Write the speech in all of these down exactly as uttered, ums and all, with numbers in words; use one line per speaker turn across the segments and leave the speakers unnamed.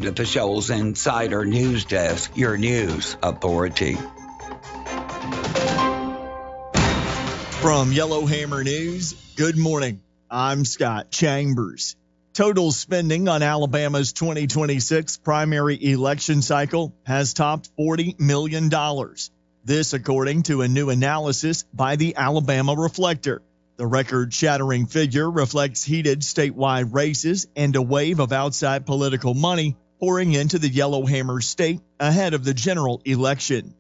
to the Shoals Insider News Desk, your news authority.
From Yellowhammer News, good morning. I'm Scott Chambers. Total spending on Alabama's twenty twenty-six primary election cycle has topped forty million dollars. This according to a new analysis by the Alabama Reflector. The record-shattering figure reflects heated statewide races and a wave of outside political money pouring into the Yellowhammer state ahead of the general election.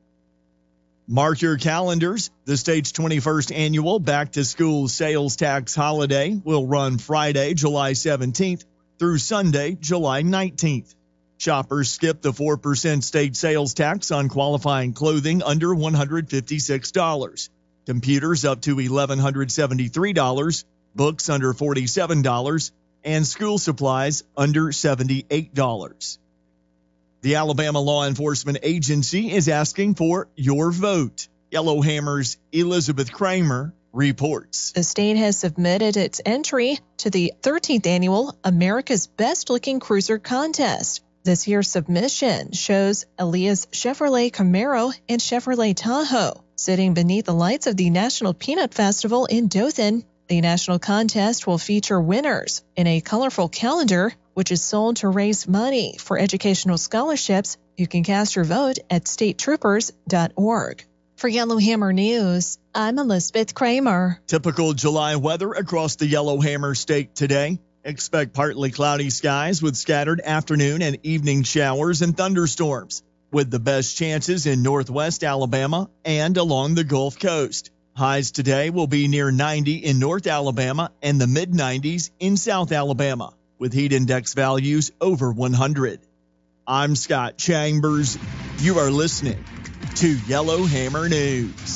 Mark your calendars. The state's twenty-first annual back-to-school sales tax holiday will run Friday, July seventeenth through Sunday, July nineteenth. Shoppers skip the four percent state sales tax on qualifying clothing under one hundred fifty-six dollars, computers up to one thousand one hundred seventy-three dollars, books under forty-seven dollars, and school supplies under seventy-eight dollars. The Alabama Law Enforcement Agency is asking for your vote. Yellowhammer's Elizabeth Kramer reports.
The state has submitted its entry to the thirteenth annual America's Best Looking Cruiser contest. This year's submission shows Elias Chevrolet Camaro and Chevrolet Tahoe sitting beneath the lights of the National Peanut Festival in Dothan. The national contest will feature winners in a colorful calendar, which is sold to raise money for educational scholarships. You can cast your vote at state troopers dot org. For Yellowhammer News, I'm Elizabeth Kramer.
Typical July weather across the Yellowhammer state today. Expect partly cloudy skies with scattered afternoon and evening showers and thunderstorms, with the best chances in northwest Alabama and along the Gulf Coast. Highs today will be near ninety in North Alabama and the mid nineties in South Alabama, with heat index values over one hundred. I'm Scott Chambers. You are listening to Yellowhammer News.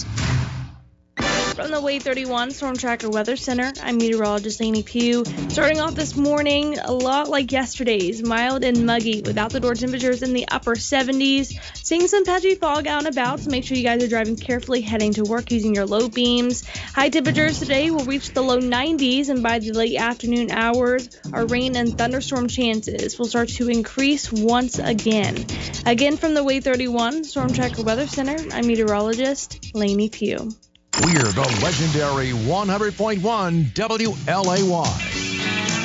From the Wave thirty-one Storm Tracker Weather Center, I'm meteorologist Lainey Pugh. Starting off this morning, a lot like yesterday's, mild and muggy with out-the-door temperatures in the upper seventies. Seeing some patchy fog out and about, so make sure you guys are driving carefully heading to work using your low beams. High temperatures today will reach the low nineties, and by the late afternoon hours, our rain and thunderstorm chances will start to increase once again. Again, from the Wave thirty-one Storm Tracker Weather Center, I'm meteorologist Lainey Pugh.
We're the legendary one hundred point one W L A Y.